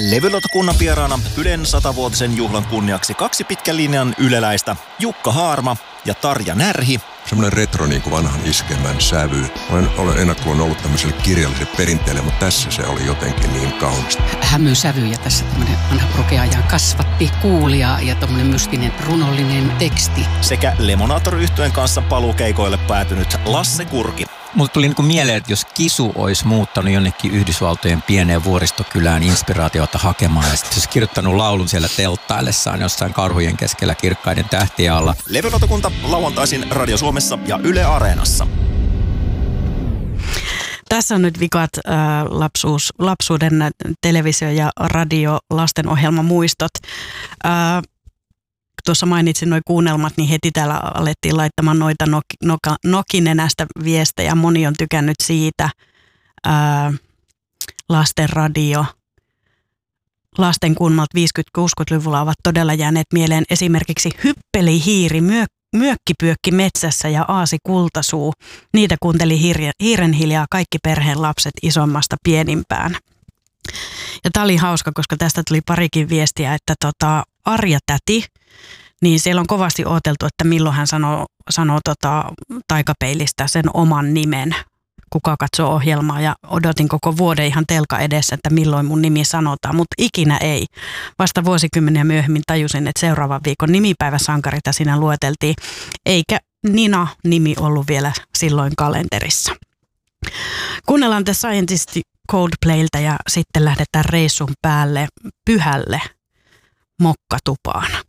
Levylautakunnan vieraana Ylen 100-vuotisen juhlan kunniaksi 2 pitkän linjan yleläistä, Jukka Haarma ja Tarja Närhi. Semmoinen retro niin kuin vanhan iskemän sävy. Olen ennakkoon ollut tämmöiselle kirjalliselle perinteelle, mutta tässä se oli jotenkin niin kaunista. Hämysävy ja tässä tämmöinen vanha prokeajan kasvatti, kuulia ja tommoinen mystinen runollinen teksti. Sekä Lemonator-yhtyeen kanssa paluukeikoille päätynyt Lasse Kurki. Mulle tuli niin mieleen, että jos Kisu olisi muuttanut jonnekin Yhdysvaltojen pieneen vuoristokylään inspiraatiota hakemaan ja sitten olisi kirjoittanut laulun siellä telttaillessaan jossain karhujen keskellä kirkkaiden tähtien alla. Levylautakunta lauantaisin Radio Suomessa ja Yle Areenassa. Tässä on nyt vikat lapsuuden televisio- ja radio lastenohjelmamuistot. Tuossa mainitsin nuo kuunnelmat, niin heti täällä alettiin laittamaan noita nokinenästä viestejä. Moni on tykännyt siitä. Lastenradio. Lasten kuunnelmat 50-60-luvulla ovat todella jääneet mieleen esimerkiksi Hyppeli-hiiri, Myökkipyökki metsässä ja Aasi kultasuu. Niitä kuunteli hiiren hiljaa kaikki perheen lapset isommasta pienimpään. Ja tämä oli hauska, koska tästä tuli parikin viestiä, että Arja täti, niin siellä on kovasti odoteltu, että milloin hän sanoo taikapeilistä sen oman nimen. Kuka katsoo ohjelmaa ja odotin koko vuoden ihan telka edessä, että milloin mun nimi sanotaan, mutta ikinä ei. Vasta vuosikymmeniä myöhemmin tajusin, että seuraavan viikon nimipäiväsankarita siinä lueteltiin, eikä Nina-nimi ollut vielä silloin kalenterissa. Kuunnellaan The Scientist Coldplaylta ja sitten lähdetään reissun päälle pyhälle mokkatupaan.